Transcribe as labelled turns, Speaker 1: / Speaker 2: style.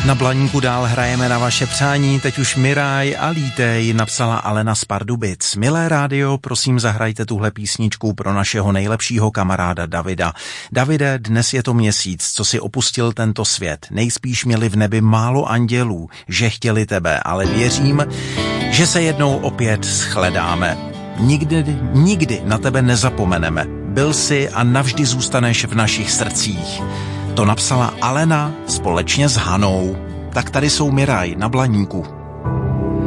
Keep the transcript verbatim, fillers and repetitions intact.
Speaker 1: Na Blaníku dál hrajeme na vaše přání, teď už Miraj a Lítej, napsala Alena z Pardubic. Milé rádio, prosím zahrajte tuhle písničku pro našeho nejlepšího kamaráda Davida. Davide, dnes je to měsíc, co si opustil tento svět. Nejspíš měli v nebi málo andělů, že chtěli tebe, ale věřím, že se jednou opět shledáme. Nikdy, nikdy na tebe nezapomeneme. Byl jsi a navždy zůstaneš v našich srdcích. To napsala Alena společně s Hanou. Tak tady jsou Miraj na Blaníku.